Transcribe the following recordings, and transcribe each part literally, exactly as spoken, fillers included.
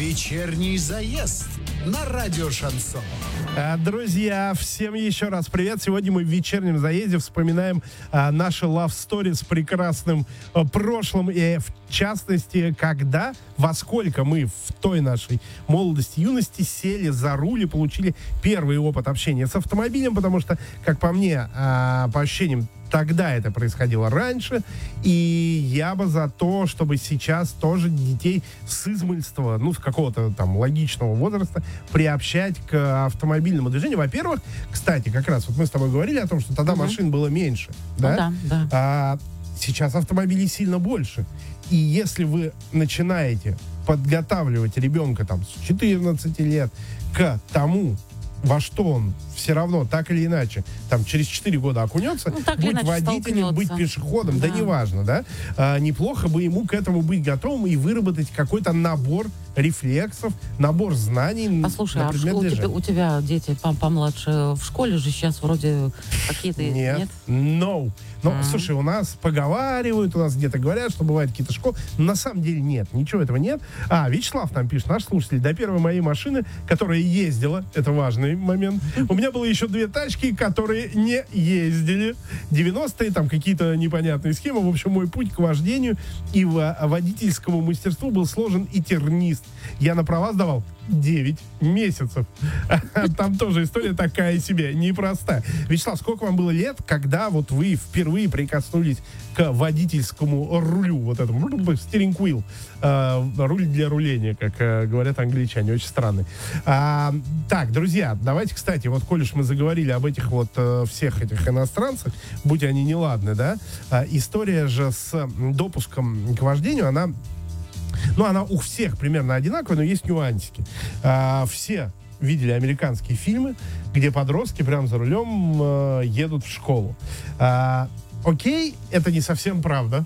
Вечерний заезд на радио Шансон. Друзья, всем еще раз привет. Сегодня мы в вечернем заезде вспоминаем а, наши love story с прекрасным а, прошлым. И в частности, когда, во сколько мы в той нашей молодости, юности сели за руль и получили первый опыт общения с автомобилем. Потому что, как по мне, а, по ощущениям, тогда это происходило раньше, и я бы за то, чтобы сейчас тоже детей с измольства, ну, с какого-то там логичного возраста приобщать к автомобильному движению. Во-первых, кстати, как раз вот мы с тобой говорили о том, что тогда угу. машин было меньше, да? Ну, да, да. А сейчас автомобилей сильно больше. И если вы начинаете подготавливать ребенка там с четырнадцати лет к тому, во что он все равно, так или иначе, там, через четыре года окунется, ну, быть водителем, быть пешеходом, да, да неважно, да, а, неплохо бы ему к этому быть готовым и выработать какой-то набор рефлексов, набор знаний. Послушай, на а предмет у, движения. тебя, у тебя дети помладше в школе же сейчас вроде какие-то... Нет, нет? no. Ну, А-а-а. слушай, у нас поговаривают, у нас где-то говорят, что бывают какие-то школы. На самом деле нет, ничего этого нет. А, Вячеслав нам пишет, наш слушатель, до первой моей машины, которая ездила, это важный момент, у меня было еще две тачки, которые не ездили. девяностые, там какие-то непонятные схемы. В общем, мой путь к вождению и водительскому мастерству был сложен и тернист. Я на права сдавал девять месяцев. Там тоже история такая себе, непростая. Вячеслав, сколько вам было лет, когда вот вы впервые прикоснулись к водительскому рулю, вот этому, steering wheel, э, руль для руления, как э, говорят англичане, очень странный. А, так, друзья, давайте, кстати, вот, коль уж мы заговорили об этих вот э, всех этих иностранцах, будь они неладны, да, э, история же с допуском к вождению, она Ну, она у всех примерно одинаковая, но есть нюансики. А, все видели американские фильмы, где подростки прямо за рулем э, едут в школу. А, окей, это не совсем правда.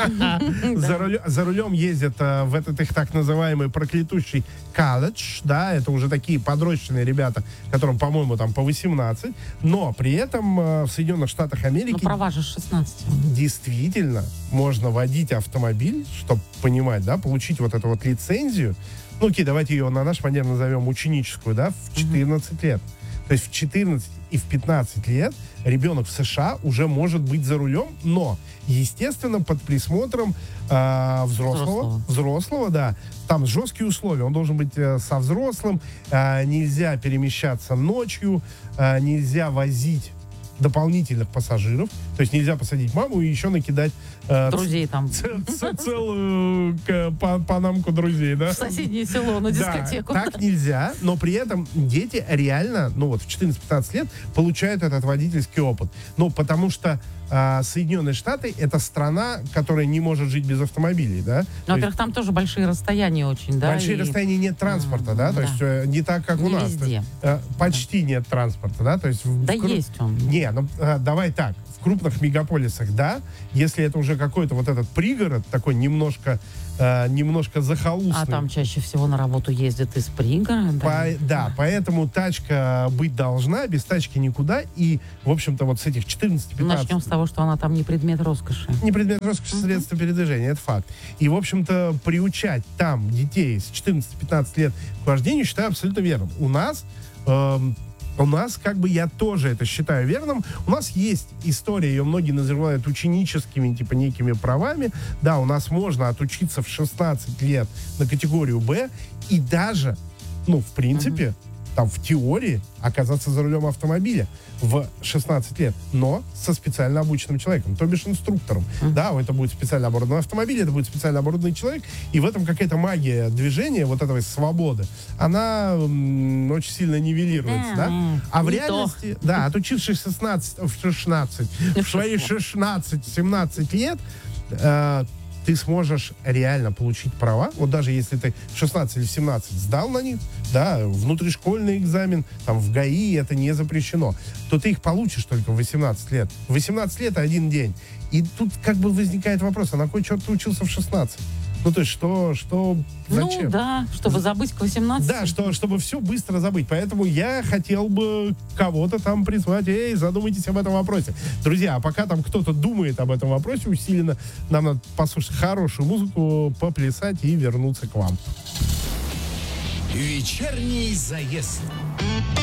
За рулем ездят в этот их так называемый проклятущий колледж, да, это уже такие подрощенные ребята, которым, по-моему, там по восемнадцать, но при этом в Соединенных Штатах Америки... Ну, права же с шестнадцати. Действительно, можно водить автомобиль, чтобы понимать, да, получить вот эту вот лицензию. Ну, окей, давайте ее на наш манер назовем ученическую, да, в четырнадцать лет. То есть в четырнадцать и в пятнадцать лет ребенок в США уже может быть за рулем, но, естественно, под присмотром э, взрослого, взрослого, взрослого, да. Там жесткие условия. Он должен быть э, со взрослым, э, нельзя перемещаться ночью, э, нельзя возить дополнительных пассажиров, то есть нельзя посадить маму и еще накидать э, друзей там ц- ц- целую к, по, панамку друзей, да? В соседнее село на дискотеку. Да, так нельзя, но при этом дети реально, ну вот в четырнадцать-пятнадцать лет получают этот водительский опыт. Ну, потому что э, Соединенные Штаты — это страна, которая не может жить без автомобилей, да? Ну, во-первых, там тоже большие расстояния очень, да? Большие и... расстояния, нет транспорта, а, да? То да. есть э, не так, как не у нас. везде. Э, почти да. нет транспорта, да? То есть в, да в кру... есть он. Не, ну э, давай так. В крупных мегаполисах, да, если это уже какой-то вот этот пригород, такой немножко, э, немножко захолустный. А там чаще всего на работу ездят из пригорода. По, да, поэтому тачка быть должна, без тачки никуда. И, в общем-то, вот с этих четырнадцати-пятнадцати... Начнем с того, что она там не предмет роскоши. Не предмет роскоши, uh-huh. средства передвижения, это факт. И, в общем-то, приучать там детей с четырнадцати-пятнадцати лет к вождению считаю абсолютно верным. У нас... Эм, У нас, как бы, я тоже это считаю верным. У нас есть история, ее многие называют ученическими, типа, некими правами. Да, у нас можно отучиться в шестнадцать лет на категорию Б и даже, ну, в принципе, uh-huh. там, в теории оказаться за рулем автомобиля в шестнадцать лет, но со специально обученным человеком, то бишь инструктором. Uh-huh. Да, это будет специально оборудованный автомобиль, это будет специально оборудованный человек, и в этом какая-то магия движения, вот этой свободы, она м, очень сильно нивелируется, uh-huh. да? А в Не реальности, то. да, отучившись в шестнадцать, в шестнадцать, в свои шестнадцать-семнадцать лет, э, ты сможешь реально получить права, вот даже если ты в шестнадцать или в семнадцать сдал на них, да, внутришкольный экзамен, там, в ГАИ это не запрещено, то ты их получишь только в восемнадцать лет. В восемнадцать лет один день. И тут как бы возникает вопрос, а на кой черт ты учился в шестнадцать? Ну, то есть, что, что, зачем? Ну, да, чтобы забыть к восемнадцати. Да, что, чтобы все быстро забыть. Поэтому я хотел бы кого-то там призвать. Эй, задумайтесь об этом вопросе. Друзья, а пока там кто-то думает об этом вопросе усиленно, нам надо послушать хорошую музыку, поплясать и вернуться к вам. Вечерний заезд.